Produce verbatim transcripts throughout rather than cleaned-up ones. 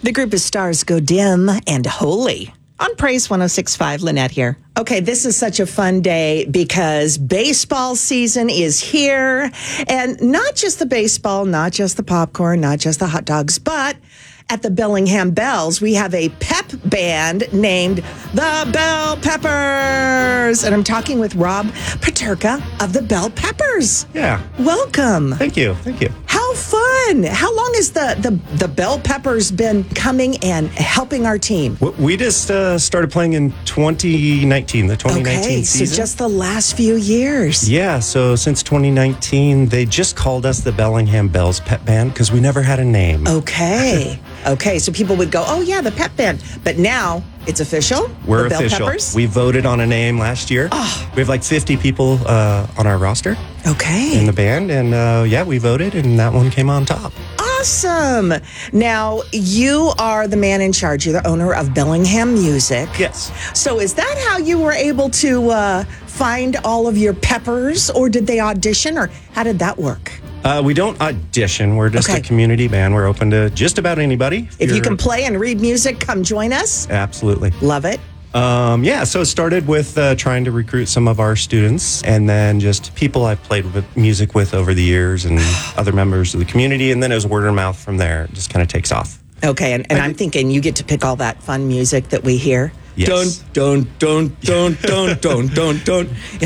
The group of stars go dim and holy. On Praise one oh six point five, Lynette here. Okay, this is such a fun day because baseball season is here. And not just the baseball, not just the popcorn, not just the hot dogs, but at the Bellingham Bells, we have a pep band named the Bell Peppers. And I'm talking with Rob Paterka of the Bell Peppers. Yeah. Welcome. Thank you. Thank you. How fun. How long has the, the, the Bell Peppers been coming and helping our team? We just uh, started playing in twenty nineteen, the twenty nineteen okay, season. so just the last few years. Yeah, so since twenty nineteen, they just called us the Bellingham Bells Pep Band because we never had a name. Okay. Okay, so people would go, oh, yeah, the Pep Band. But now it's official? We're the Bell official. Peppers? We voted on a name last year. Oh. We have like fifty people uh, on our roster Okay. in the band. And uh, yeah, we voted and that one came on top. Awesome. Now, you are the man in charge. You're the owner of Bellingham Music. Yes. So is that how you were able to uh, find all of your peppers, or did they audition, or how did that work? Uh, we don't audition. We're just Okay. a community band. We're open to just about anybody. If you you're- can play and read music, come join us. Absolutely. Love it. Um, yeah, so it started with uh, trying to recruit some of our students and then just people I've played with music with over the years and other members of the community. And then it was word of mouth from there. It just kind of takes off. Okay, and, and I'm thinking you get to pick all that fun music that we hear. Yes. Dun, dun, dun, dun, dun, dun, dun.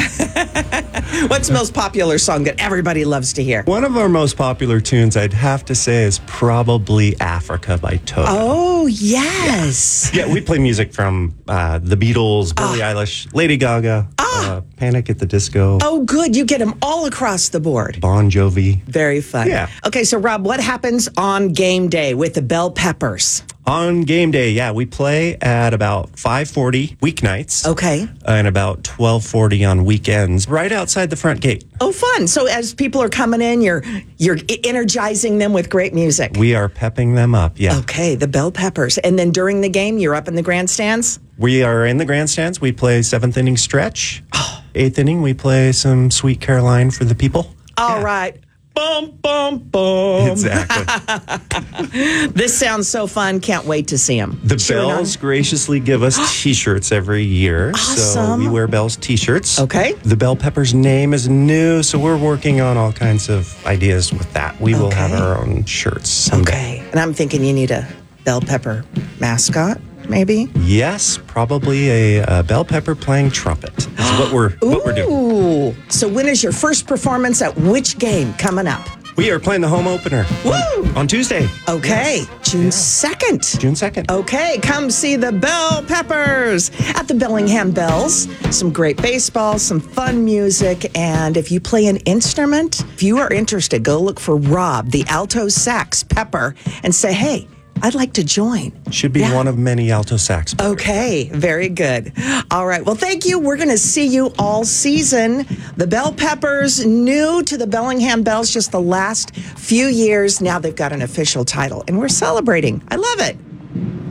What's the most popular song that everybody loves to hear? One of our most popular tunes, I'd have to say, is probably Africa by Toto. Oh, yes. Yeah, we play music from uh, the Beatles, Billie Eilish, Lady Gaga, uh, Panic at the Disco, Oh, good. You get them all across the board. Bon Jovi. Very fun. Yeah. Okay, so Rob, what happens on game day with the Bell Peppers? On game day, yeah, we play at about five forty weeknights. Okay. And about twelve forty on weekends, right outside the front gate. Oh, fun. So as people are coming in, you're you're energizing them with great music. We are pepping them up, yeah. Okay, the Bell Peppers. And then during the game, you're up in the grandstands? We are in the grandstands. We play seventh inning stretch. Eighth inning, we play some Sweet Caroline for the people. All Yeah. right. Bum, bum, bum. Exactly. This sounds so fun. Can't wait to see them. The Bells graciously give us T-shirts every year. So Awesome. we wear Bells T-shirts. Okay. The Bell Peppers name is new, so we're working on all kinds of ideas with that. We will have Okay. our own shirts someday. Okay. And I'm thinking you need a Bell Pepper mascot, maybe? Yes, probably a, uh bell pepper playing trumpet. That's what we're what we're doing. Ooh. So when is your first performance at which game coming up? We are playing the home opener Woo! on Tuesday, Okay. June second. June second. Okay, come see the Bell Peppers at the Bellingham Bells. Some great baseball, some fun music, and if you play an instrument, if you are interested, go look for Rob, the alto sax pepper, and say, hey, I'd like to join. Should be Yeah. one of many alto sax. players. Okay, very good. All right, well, thank you. We're going to see you all season. The Bell Peppers, new to the Bellingham Bells just the last few years. Now they've got an official title, and we're celebrating. I love it.